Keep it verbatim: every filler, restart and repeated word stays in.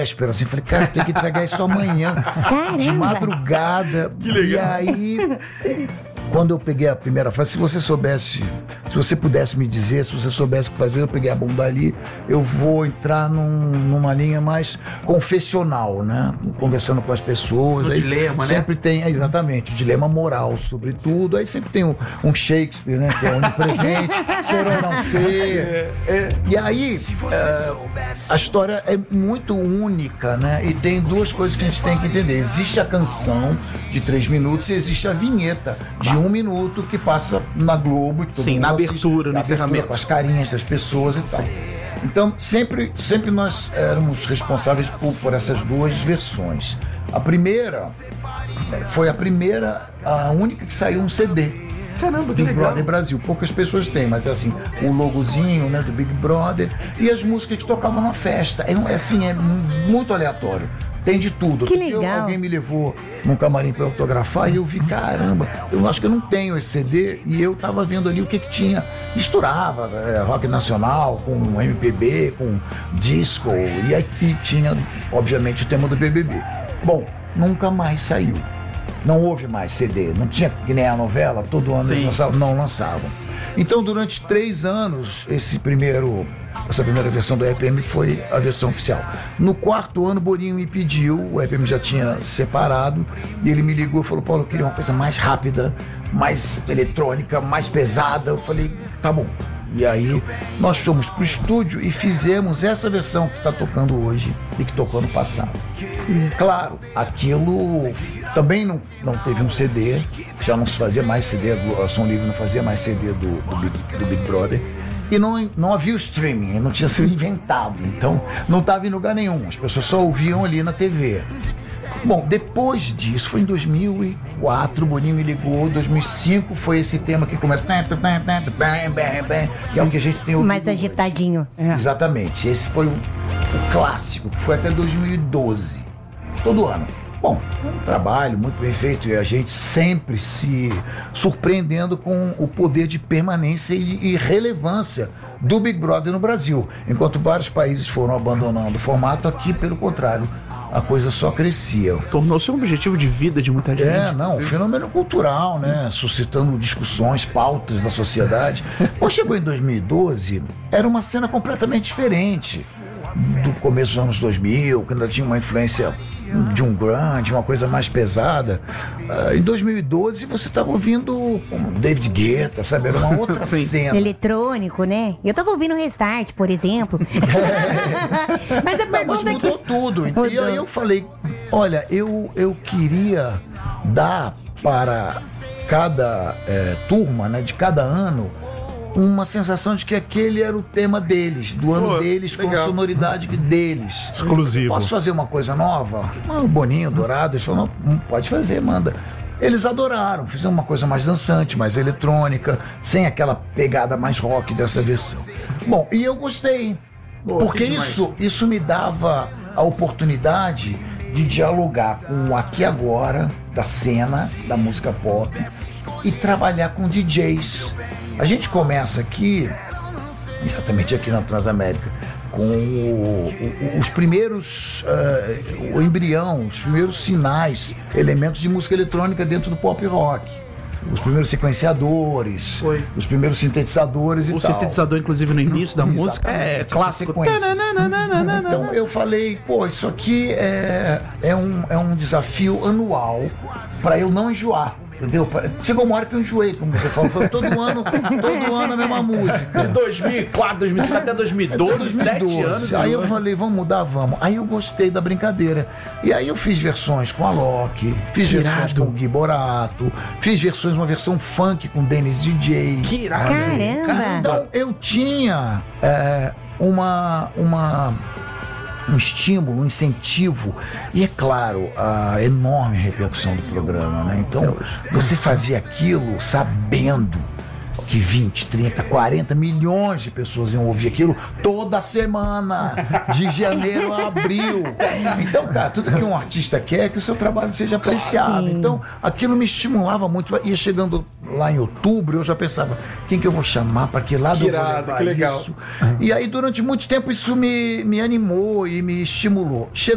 véspera, assim, falei, cara, tem que entregar isso amanhã. Caramba. De madrugada. Que legal. E aí, quando eu peguei a primeira frase, se você soubesse, se você pudesse me dizer, se você soubesse o que fazer, eu peguei a bunda ali, eu vou entrar num, numa linha mais confessional, né? Conversando com as pessoas. O aí dilema, né? Sempre tem, é, exatamente, o dilema moral, sobretudo. Aí sempre tem um, um Shakespeare, né? Que é onipresente, ser ou não ser. É, é. E aí, é, a história é muito única, né? E tem duas coisas que a gente tem que entender. Existe a canção de três minutos e existe a vinheta de um minuto que passa na Globo. E todo Sim, mundo na assiste, abertura, no na encerramento. com as carinhas das pessoas e tal. Então, sempre, sempre nós éramos responsáveis por, por essas duas versões. A primeira foi a primeira, a única que saiu um C D. Caramba, que Big legal. Brother Brasil. Poucas pessoas têm, mas assim, o logozinho, né, do Big Brother e as músicas que tocavam na festa. É, um- é assim, é muito aleatório. Tem de tudo. Que Outro dia, legal. alguém me levou num camarim para autografar e eu vi, caramba, eu acho que eu não tenho esse C D e eu tava vendo ali o que que tinha. Misturava é, rock nacional com M P B, com disco e aqui tinha, obviamente, o tema do B B B. Bom, nunca mais saiu. Não houve mais C D, não tinha que nem a novela, todo ano Sim. eles lançavam, não lançavam. Então, durante três anos, esse primeiro, essa primeira versão do E P M foi a versão oficial. No quarto ano, Boninho me pediu, o E P M já tinha separado, e ele me ligou e falou, Paulo, eu queria uma coisa mais rápida, mais eletrônica, mais pesada. Eu falei, tá bom. E aí, nós fomos pro estúdio e fizemos essa versão que está tocando hoje e que tocou no passado. E, claro, aquilo também não, não teve um C D, já não se fazia mais C D, a Som Livre não fazia mais C D do, do, Big, do Big Brother. E não, não havia o streaming, não tinha sido inventado, então não estava em lugar nenhum, as pessoas só ouviam ali na T V. Bom, depois disso, foi em dois mil e quatro, o Boninho me ligou, dois mil e cinco foi esse tema que começa, que é o que a gente tem ouvido Mais hoje. agitadinho. Exatamente, esse foi o, o clássico, que foi até dois mil e doze, todo ano. Bom, um trabalho muito bem feito e a gente sempre se surpreendendo com o poder de permanência e, e relevância do Big Brother no Brasil. Enquanto vários países foram abandonando o formato, aqui, pelo contrário, a coisa só crescia. Tornou-se um objetivo de vida de muita gente. É, não, um fenômeno cultural, né? Suscitando discussões, pautas da sociedade. Quando chegou em dois mil e doze, era uma cena completamente diferente do começo dos anos dois mil, que ainda tinha uma influência de um grunge, uma coisa mais pesada. Uh, em dois mil e doze você estava ouvindo um David Guetta, sabe? Era uma outra cena. Eletrônico, né? Eu tava ouvindo Restart, por exemplo. Mas a Não, mas pergunta mudou que... tudo. E Mudou. aí eu falei, olha, eu, eu queria dar para cada eh, turma, né, de cada ano, uma sensação de que aquele era o tema deles, do ano Pô, deles, com a legal. sonoridade deles. Exclusivo. Posso fazer uma coisa nova? Ah, o Boninho, Dourado, eles falaram, não, pode fazer, manda. Eles adoraram, fizeram uma coisa mais dançante, mais eletrônica, sem aquela pegada mais rock dessa versão. Bom, e eu gostei, Pô, porque que demais. isso, isso me dava a oportunidade de dialogar com o aqui e agora da cena da música pop e trabalhar com D Js. A gente começa aqui, exatamente aqui na Transamérica, com o- o- os primeiros, uh, o embrião, os primeiros sinais, elementos de música eletrônica dentro do pop rock. Os primeiros sequenciadores, Foi. os primeiros sintetizadores e O tal. sintetizador, inclusive, no início da música é Exatamente, clássico. sequências. Então eu falei, pô, isso aqui é, é, um, é um desafio anual para eu não enjoar. Entendeu? Chegou uma hora que eu enjoei, como você falou. Foi todo ano, todo ano a mesma música. De dois mil e quatro, dois mil e cinco até dois mil e doze, sete anos. Aí eu falei, vamos mudar, vamos. Aí eu gostei da brincadeira. E aí eu fiz versões com a Loki, fiz Que versões irado. com o Gui Borato, fiz versões, uma versão funk com Dennis D J. Que irado. Caramba! Então eu tinha é, uma, uma, um estímulo, um incentivo e, é claro, a enorme repercussão do programa, né? Então você fazia aquilo sabendo que vinte, trinta, quarenta milhões de pessoas iam ouvir aquilo toda semana, de janeiro a abril. Então, cara, tudo que um artista quer é que o seu trabalho seja apreciado. Sim. Então, aquilo me estimulava muito. Ia chegando lá em outubro, eu já pensava, quem que eu vou chamar, para que lado Que eu vou irado, levar que legal. isso? E aí, durante muito tempo, isso me, me animou e me estimulou. Chegou